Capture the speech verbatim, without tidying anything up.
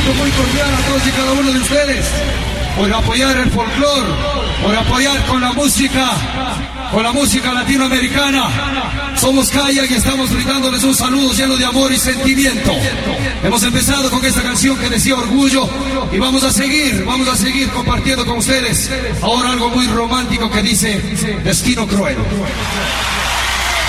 agradecimiento muy cordial a todos y cada uno de ustedes por apoyar el folclore, por apoyar con la música, con la música latinoamericana. Somos Kayak y estamos brindándoles un saludo lleno de amor y sentimiento. Hemos empezado con esta canción que decía Orgullo y vamos a seguir, vamos a seguir compartiendo con ustedes ahora algo muy romántico que dice Destino Cruel.